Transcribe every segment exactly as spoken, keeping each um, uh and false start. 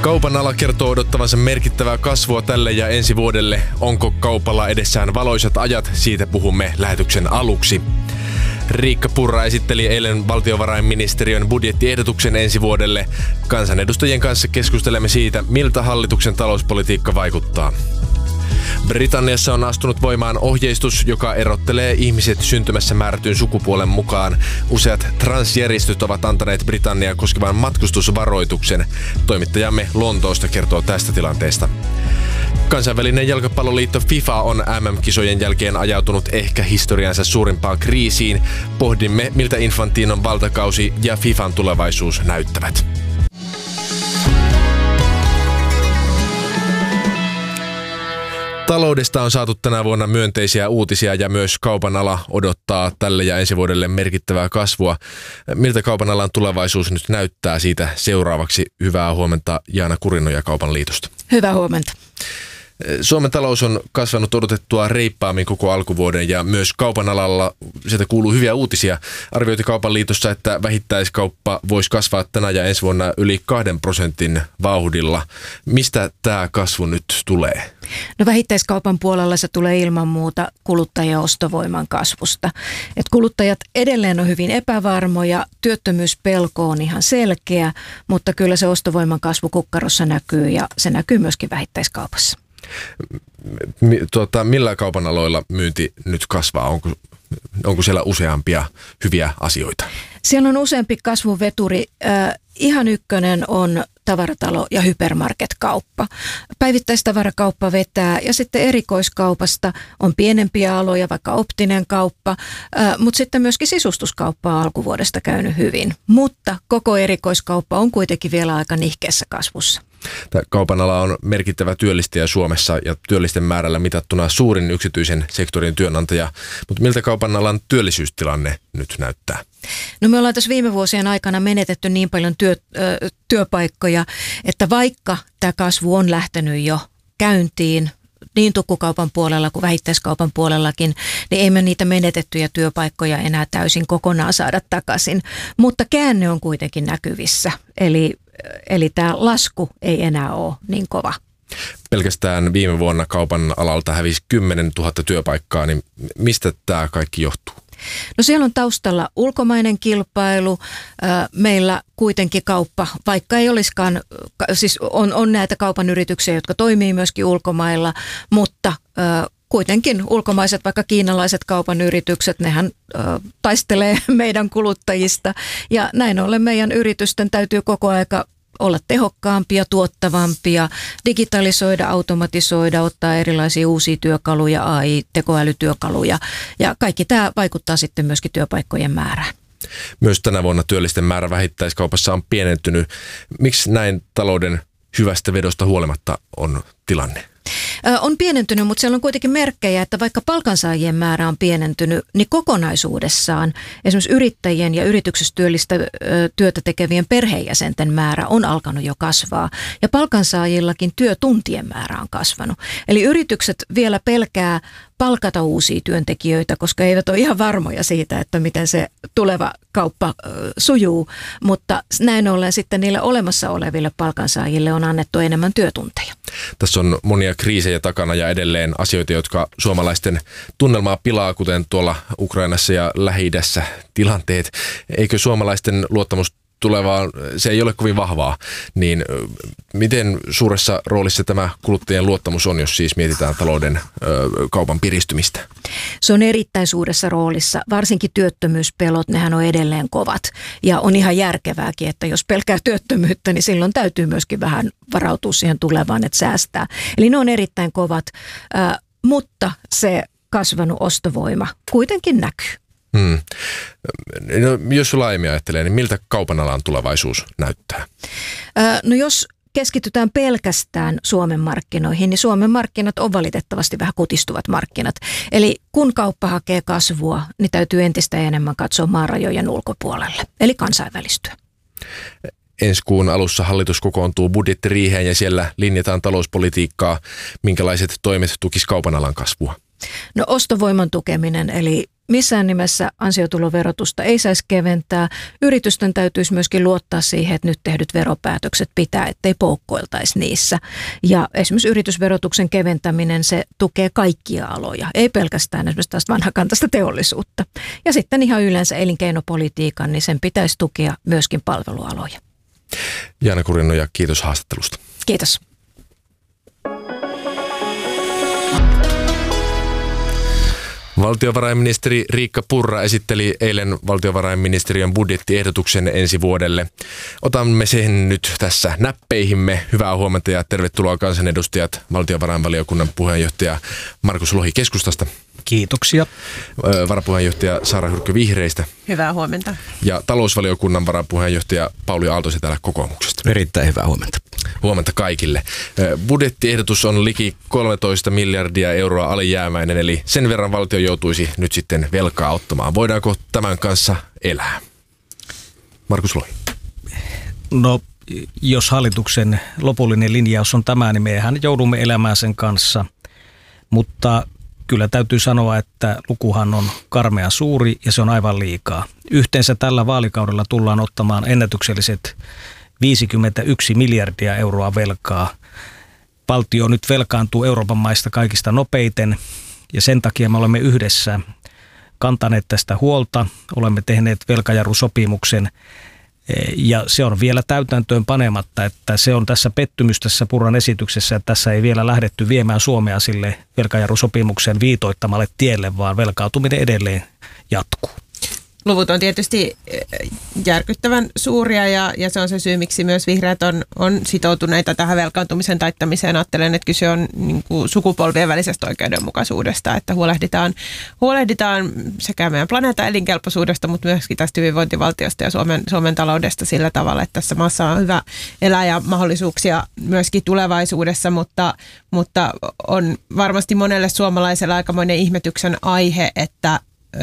Kaupan ala kertoo odottavansa merkittävää kasvua tälle ja ensi vuodelle. Onko kaupalla edessään valoisat ajat? Siitä puhumme lähetyksen aluksi. Riikka Purra esitteli eilen valtiovarainministeriön budjettiehdotuksen ensi vuodelle. Kansanedustajien kanssa keskustelemme siitä, miltä hallituksen talouspolitiikka vaikuttaa. Britanniassa on astunut voimaan ohjeistus, joka erottelee ihmiset syntymässä määrätyn sukupuolen mukaan. Useat transjärjestöt ovat antaneet Britanniaa koskevan matkustusvaroituksen. Toimittajamme Lontoosta kertoo tästä tilanteesta. Kansainvälinen jalkapalloliitto FIFA on M M-kisojen jälkeen ajautunut ehkä historiansa suurimpaan kriisiin. Pohdimme, miltä Infantinon valtakausi ja FIFAn tulevaisuus näyttävät. Taloudesta on saatu tänä vuonna myönteisiä uutisia ja myös kaupan ala odottaa tälle ja ensi vuodelle merkittävää kasvua. Miltä kaupan alan tulevaisuus nyt näyttää? Siitä seuraavaksi hyvää huomenta Jaana Kurinoja Kaupan liitosta. Hyvää huomenta. Suomen talous on kasvanut odotettua reippaammin koko alkuvuoden ja myös kaupan alalla sieltä kuuluu hyviä uutisia. Arvioiti Kaupan liitossa, että vähittäiskauppa voisi kasvaa tänä ja ensi vuonna yli kahden prosentin vauhdilla. Mistä tämä kasvu nyt tulee? No vähittäiskaupan puolella se tulee ilman muuta kuluttajien ostovoiman kasvusta. Et kuluttajat edelleen on hyvin epävarmoja, työttömyyspelko on ihan selkeä, mutta kyllä se ostovoiman kasvu kukkarossa näkyy ja se näkyy myöskin vähittäiskaupassa. Tuota, millä kaupan aloilla myynti nyt kasvaa? Onko, onko siellä useampia hyviä asioita? Siellä on useampi kasvuveturi. Äh, ihan ykkönen on tavaratalo- ja hypermarketkauppa. Päivittäistavarakauppa vetää ja sitten erikoiskaupasta on pienempiä aloja, vaikka optinen kauppa, äh, mutta sitten myöskin sisustuskauppa on alkuvuodesta käynyt hyvin. Mutta koko erikoiskauppa on kuitenkin vielä aika nihkeässä kasvussa. Tämä kaupan ala on merkittävä työllistäjä Suomessa ja työllisten määrällä mitattuna suurin yksityisen sektorin työnantaja. Mutta miltä kaupan alan työllisyystilanne nyt näyttää? No me ollaan tässä viime vuosien aikana menetetty niin paljon työ, ö, työpaikkoja, että vaikka tämä kasvu on lähtenyt jo käyntiin, niin tukkukaupan puolella kuin vähittäiskaupan puolellakin, niin ei me niitä menetettyjä työpaikkoja enää täysin kokonaan saada takaisin. Mutta käänne on kuitenkin näkyvissä, eli, eli tämä lasku ei enää ole niin kova. Pelkästään viime vuonna kaupan alalta hävisi kymmenen tuhatta työpaikkaa, niin mistä tämä kaikki johtuu? No siellä on taustalla ulkomainen kilpailu. Meillä kuitenkin kauppa, vaikka ei olisikaan, siis on, on näitä kaupan yrityksiä, jotka toimii myöskin ulkomailla, mutta kuitenkin ulkomaiset, vaikka kiinalaiset kaupan yritykset, nehän taistelee meidän kuluttajista ja näin ollen meidän yritysten täytyy koko aika olla tehokkaampia, tuottavampia, digitalisoida, automatisoida, ottaa erilaisia uusia työkaluja, A I-tekoälytyökaluja ja kaikki tämä vaikuttaa sitten myöskin työpaikkojen määrään. Myös tänä vuonna työllisten määrä vähittäiskaupassa on pienentynyt. Miksi näin talouden hyvästä vedosta huolimatta on tilanne? On pienentynyt, mutta siellä on kuitenkin merkkejä, että vaikka palkansaajien määrä on pienentynyt, niin kokonaisuudessaan esimerkiksi yrittäjien ja yrityksessä työllistä työtä tekevien perheenjäsenten määrä on alkanut jo kasvaa. Ja palkansaajillakin työtuntien määrä on kasvanut. Eli yritykset vielä pelkää palkata uusia työntekijöitä, koska eivät ole ihan varmoja siitä, että miten se tuleva kauppa sujuu. Mutta näin ollen sitten niille olemassa oleville palkansaajille on annettu enemmän työtunteja. Tässä on monia kriisejä takana ja edelleen asioita, jotka suomalaisten tunnelmaa pilaa, kuten tuolla Ukrainassa ja Lähi-idässä tilanteet. Eikö suomalaisten luottamus tulevaan, se ei ole kovin vahvaa, niin miten suuressa roolissa tämä kuluttajien luottamus on, jos siis mietitään talouden ö, kaupan piristymistä? Se on erittäin suuressa roolissa, varsinkin työttömyyspelot, nehän on edelleen kovat ja on ihan järkevääkin, että jos pelkää työttömyyttä, niin silloin täytyy myöskin vähän varautua siihen tulevaan, että säästää. Eli ne on erittäin kovat, äh, mutta se kasvanut ostovoima kuitenkin näkyy. Hmm. No, jos laajemmin ajattelee, niin miltä kaupan alan tulevaisuus näyttää? No jos keskitytään pelkästään Suomen markkinoihin, niin Suomen markkinat on valitettavasti vähän kutistuvat markkinat. Eli kun kauppa hakee kasvua, niin täytyy entistä enemmän katsoa maarajojen ulkopuolelle, eli kansainvälistyä. Ensi kuun alussa hallitus kokoontuu budjettiriiheen ja siellä linjataan talouspolitiikkaa. Minkälaiset toimet tukis kaupan alan kasvua? No ostovoiman tukeminen, eli missään nimessä ansiotuloverotusta ei saisi keventää. Yritysten täytyisi myöskin luottaa siihen, että nyt tehdyt veropäätökset pitää, ettei poukkoiltaisi niissä. Ja esimerkiksi yritysverotuksen keventäminen, se tukee kaikkia aloja, ei pelkästään esimerkiksi tästä vanhakantaista teollisuutta. Ja sitten ihan yleensä elinkeinopolitiikan, niin sen pitäisi tukea myöskin palvelualoja. Jaana Kurinoja, kiitos haastattelusta. Kiitos. Valtiovarainministeri Riikka Purra esitteli eilen valtiovarainministeriön budjettiehdotuksen ensi vuodelle. Otamme sen nyt tässä näppeihimme. Hyvää huomenta ja tervetuloa kansanedustajat, valtiovarainvaliokunnan puheenjohtaja Markus Lohi keskustasta. Kiitoksia. Varapuheenjohtaja Saara Hyrkkö vihreistä. Hyvää huomenta. Ja talousvaliokunnan varapuheenjohtaja Pauli Aaltosi täällä kokoomuksesta. Erittäin hyvää huomenta. Huomenta kaikille. Budjettiehdotus on liki kolmetoista miljardia euroa alijäämäinen, eli sen verran valtio joutuisi nyt sitten velkaa ottamaan. Voidaanko tämän kanssa elää? Markus Lohi. No, jos hallituksen lopullinen linjaus on tämä, niin mehän joudumme elämään sen kanssa, mutta kyllä täytyy sanoa, että lukuhan on karmea suuri ja se on aivan liikaa. Yhteensä tällä vaalikaudella tullaan ottamaan ennätykselliset viisikymmentäyksi miljardia euroa velkaa. Valtio nyt velkaantuu Euroopan maista kaikista nopeiten ja sen takia me olemme yhdessä kantaneet tästä huolta. Olemme tehneet velkajarrusopimuksen ja se on vielä täytäntöön panematta, että se on tässä pettymys tässä Purran esityksessä, että tässä ei vielä lähdetty viemään Suomea sille velkajarrusopimuksen viitoittamalle tielle, vaan velkautuminen edelleen jatkuu. Luvut on tietysti järkyttävän suuria ja, ja se on se syy, miksi myös vihreät on, on sitoutuneita tähän velkaantumisen taittamiseen. Ajattelen, että kyse on niin kuin sukupolvien välisestä oikeudenmukaisuudesta, että huolehditaan, huolehditaan sekä meidän planeetan elinkelpoisuudesta, mutta myöskin tästä hyvinvointivaltiosta ja Suomen, Suomen taloudesta sillä tavalla, että tässä maassa on hyvä elää ja mahdollisuuksia myöskin tulevaisuudessa, mutta, mutta on varmasti monelle suomalaiselle aikamoinen ihmetyksen aihe, että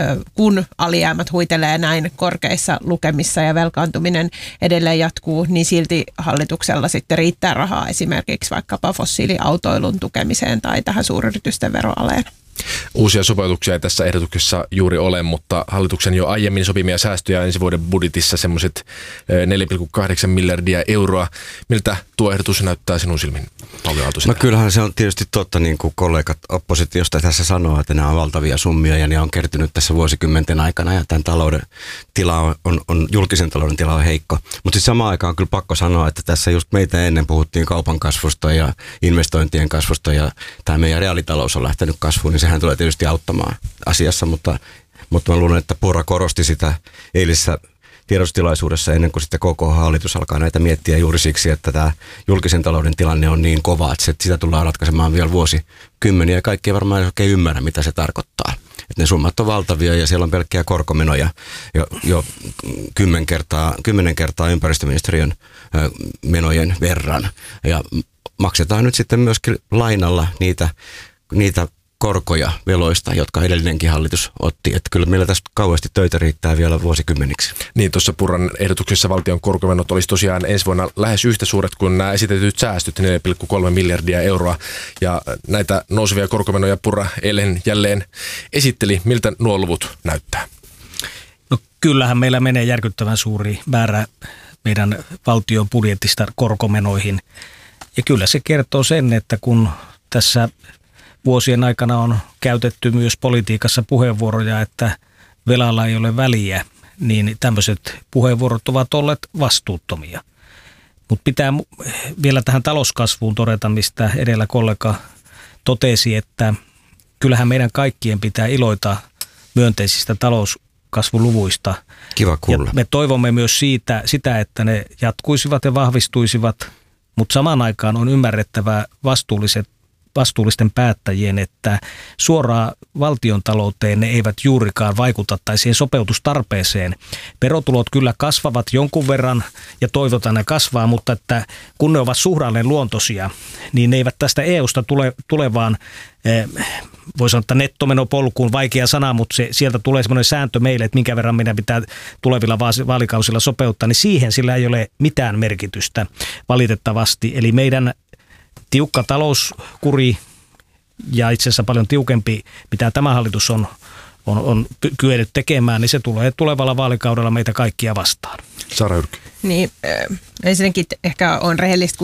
kun alijäämät huitelee näin korkeissa lukemissa ja velkaantuminen edelleen jatkuu, niin silti hallituksella sitten riittää rahaa esimerkiksi vaikkapa fossiiliautoilun tukemiseen tai tähän suuryritysten veroaleen. Uusia sopeutuksia ei tässä ehdotuksessa juuri ole, mutta hallituksen jo aiemmin sopimia säästöjä ensi vuoden budjetissa semmoiset neljä pilkku kahdeksan miljardia euroa. Miltä tuo ehdotus näyttää sinun silmin, Pauli Aaltosi? No kyllähän se on tietysti totta, niin kuin kollegat oppositiosta tässä sanoo, että nämä on valtavia summia ja ne on kertynyt tässä vuosikymmenten aikana ja tämän talouden tila on, on, on julkisen talouden tila on heikko. Mutta sitten samaan aikaan on kyllä pakko sanoa, että tässä just meitä ennen puhuttiin kaupan kasvusta ja investointien kasvusta ja tämä meidän reaalitalous on lähtenyt kasvuun, niin sehän tulee tietysti auttamaan asiassa, mutta, mutta mä luulen, että Purra korosti sitä eilisessä tiedotustilaisuudessa ennen kuin sitten koko hallitus alkaa näitä miettiä juuri siksi, että tämä julkisen talouden tilanne on niin kova, että sitä tullaan ratkaisemaan vielä vuosikymmeniä ja kaikki ei varmaan oikein ymmärrä, mitä se tarkoittaa. Että ne summat on valtavia ja siellä on pelkkiä korkomenoja jo, jo kymmen kertaa, kymmenen kertaa ympäristöministeriön ö, menojen verran ja maksetaan nyt sitten myöskin lainalla niitä, niitä korkoja veloista, jotka edellinenkin hallitus otti. Että kyllä meillä tästä kauheasti töitä riittää vielä vuosikymmeniksi. Niin, tuossa Purran ehdotuksessa valtion korkomenot olisi tosiaan ensi vuonna lähes yhtä suuret kuin nämä esitetyt säästöt, neljä pilkku kolme miljardia euroa. Ja näitä nousevia korkomenoja Purra eilen jälleen esitteli. Miltä nuo luvut näyttää? No kyllähän meillä menee järkyttävän suuri määrä meidän valtion budjetista korkomenoihin. Ja kyllä se kertoo sen, että kun tässä vuosien aikana on käytetty myös politiikassa puheenvuoroja, että velalla ei ole väliä, niin tämmöiset puheenvuorot ovat olleet vastuuttomia. Mutta pitää vielä tähän talouskasvuun todeta, mistä edellä kollega totesi, että kyllähän meidän kaikkien pitää iloita myönteisistä talouskasvuluvuista. Kiva kuulla. Ja me toivomme myös siitä, sitä, että ne jatkuisivat ja vahvistuisivat, mutta samaan aikaan on ymmärrettävää vastuulliset vastuullisten päättäjien, että suoraan valtion talouteen ne eivät juurikaan vaikuta tai siihen sopeutustarpeeseen. Verotulot kyllä kasvavat jonkun verran ja toivotaan ne kasvaa, mutta että kun ne ovat suhdanteen luontoisia, niin ne eivät tästä E U:sta tule, tulevaan, eh, voi sanoa, että nettomenopolkuun, vaikea sana, mutta se, sieltä tulee semmoinen sääntö meille, että minkä verran meidän pitää tulevilla vaalikausilla sopeuttaa, niin siihen sillä ei ole mitään merkitystä valitettavasti. Eli meidän tiukka talouskuri ja itse asiassa paljon tiukempi, mitä tämä hallitus on, on, on kyennyt tekemään, niin se tulee tulevalla vaalikaudella meitä kaikkia vastaan. Saara Yrki. Niin, äh, ensinnäkin ehkä on rehellistä